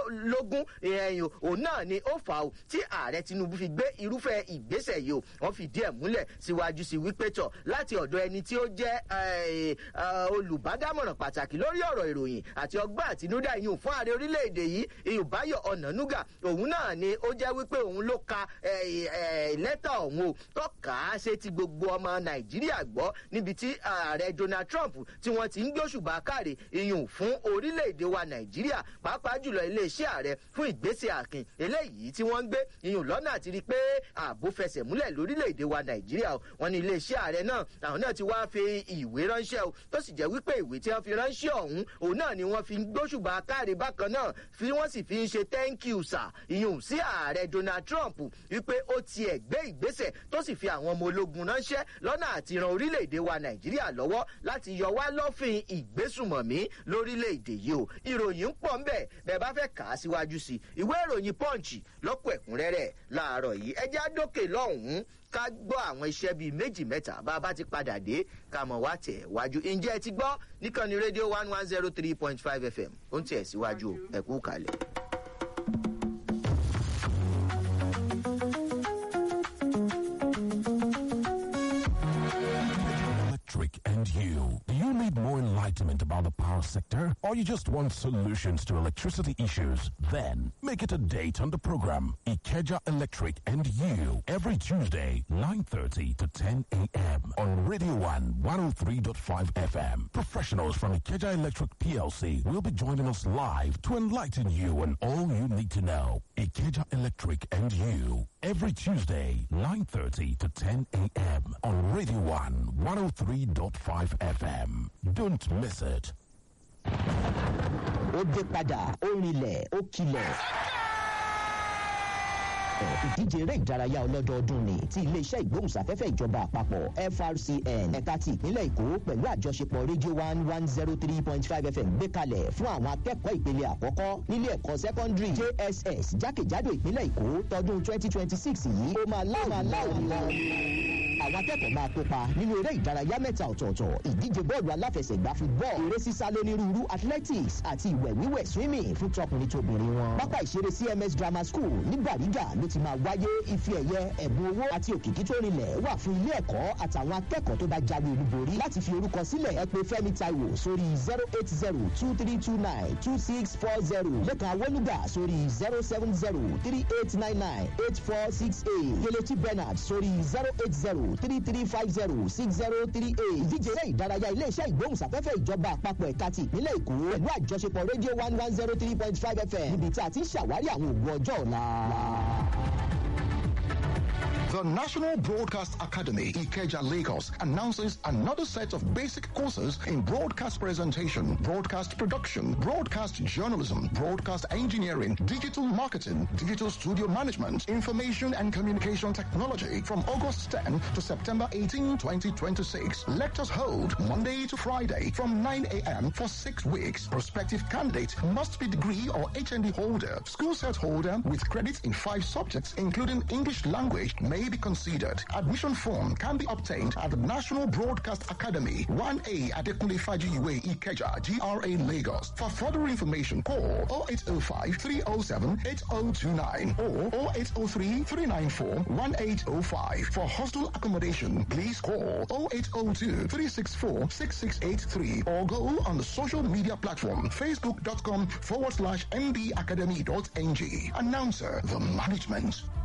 lógún ẹ̀yìn òun náà ni ó fà ó tí ààrẹ Tinubu fi gbé irúfẹ́ ìgbésẹ̀ yìí o wọ́n fi díẹ̀ múlẹ̀ síwájú sí wípé tọ̀ láti ọ̀dọ̀ ẹni tí ó jẹ́ olùbádámọ̀ràn pàtàkì lórí ọ̀rọ̀ ìròyìn àti ọgbọ́n àtinúdá ìyún fún ààrẹ orílẹ̀-èdè yìí Ìbáyọ̀ Ọ̀nànúgà òun náà ni ó jẹ́ wípé òun ló ka lẹ́tà ọ̀hún o tọ́ka ṣe ti gbogbo ọmọ Nàìjíríà gbọ́ níbi tí ààrẹ Donald Trump tí wọ́n ti ń gbóṣùbà káre ìyún fún orílẹ̀-èdè wa Nàìjíríà pàápàá jùlọ iléeṣẹ́ ààrẹ fún ìgbésẹ̀ àkìn eléyìí tí wọ́n ń gbé ìyún lọ́nà àti rí pé ààbò fẹsẹ̀ múlẹ̀ lórílẹ̀-èdè wa Nàìjíríà o wọ́n ní iléeṣẹ́ ààrẹ náà àwọn náà ti wá fi ìwé ránṣẹ́ o tó sì jẹ́ wípé ìwé tí wọ́n fi ránṣẹ́ ọ̀hún òun náà ni wọ́n fi ń gbóṣùbà káre bákan náà wọ́n sì fi ń ṣe thank you sir ìyún sí ààrẹ Donald Trump wípé ó tiẹ̀ gbé ìgbésẹ̀ tó sì fi àwọn ọmọ ológun ránṣẹ́ lọ́nà àti ran orílẹ̀-èdè wa Nàìjíríà lọ́wọ́ láti yọ wá lọ́fìn ìgbésùmọ̀mí lórílẹ̀-èdè yìí o ìròyìn ń pọ̀ ńbẹ̀ bẹ́ẹ̀ bá fẹ́ kà á síwájú sí ìwé ìròyìn Punch lọ́pọ̀ ẹ̀kúnrẹ́rẹ́ láàárọ̀ yìí ẹjẹ́ àdókè lọ́hùn-ún ká gbọ́ àwọn iṣẹ́ bíi méjì mẹ́ta bá a bá ti padà dé ká mọ̀ wá tẹ̀ wájú ǹjẹ́ ẹ ti gbọ́ níkànnì rédíò 1103.5 FM ó ń tẹ̀ síwájú ẹ kú kalẹ̀. And you. Do you need more enlightenment about the power sector? Or you just want solutions to electricity issues? Then make it a date on the program Ikeja Electric and You every Tuesday 9:30 to 10 a.m. on Radio 1 103.5 FM. Professionals from Ikeja Electric PLC will be joining us live to enlighten you on all you need to know. Ikeja Electric and You every Tuesday 9:30 to 10 a.m. on Radio 1 103.5 FM. Don't miss it. Ó dé padà, ó rinlẹ̀, ó kilẹ̀. Ìdíje eré ìdárayá ọlọ́dọọdún ni ti iléeṣẹ́ ìgbóhùnsáfẹ́fẹ́ ìjọba àpapọ̀ FRCN ẹ̀ka ti ìpínlẹ̀ Èkó pẹ̀lú àjọṣepọ̀ rédíò 103.5 FM gbé kalẹ̀ fún àwọn akẹ́kọ̀ọ́ ìpele àkọ́kọ́ nílé ẹ̀kọ́ sẹ́kọ́ndírì JSS jákèjádò ìpínlẹ̀ Èkó tọdún 2026 yìí ó máa láwọn àwọn akẹ́kọ̀ọ́ máa kópa nínú eré ìdárayá mẹ́ta ọ̀tọ̀ọ̀tọ̀ ìdíje bọ́ọ̀lù aláfẹsẹ̀gbá football eré sísá lónírúurú athletics àti ìwẹ̀ wíwẹ̀ swimming fún tọkùnrin tóbìnrin wọn. pápá ìṣeré CMS Grammar School ní Bàrígà ló ti máa wáyé ife ẹ̀yẹ ẹ̀bùn owó àti òkìkí tó rinlẹ̀ wà fún ilé ẹ̀kọ́ àtàwọn akẹ́kọ̀ọ́ tó bá jáwé olúborí láti fi orúkọ sílẹ̀ ẹ pè Fẹ́mi Táíwò sórí 08023292640 Lẹ́kan Awólúgà sórí 07038998468 Kelechi Bernard sórí 08033506038 ìdíje eré ìdárayá iléeṣẹ́ ìgbóhùnsáfẹ́fẹ́ ìjọba àpapọ̀ ẹ̀ka ti ìpínlẹ̀ Èkó pẹ̀lú àjọṣepọ̀ rédíò 103.5 FM níbi tí a ti ń ṣàwárí àwọn ògùn ọjọ́ ọ̀la. The National Broadcast Academy, Ikeja, Lagos, announces another set of basic courses in broadcast presentation, broadcast production, broadcast journalism, broadcast engineering, digital marketing, digital studio management, information and communication technology from August 10 to September 18, 2026. Lectures hold Monday to Friday from 9 a.m. for 6 weeks. Prospective candidate must be degree or HND holder, school set holder with credits in 5 subjects, including English language, may be considered. Admission form can be obtained at the National Broadcast Academy, 1A Adekunle Fajiwe Ikeja, GRA Lagos. For further information, call 0805-307-8029 or 0803-394-1805. For hostel accommodation, please call 0802-364-6683 or go on the social media platform facebook.com/mbacademy.ng. Announcer, the management.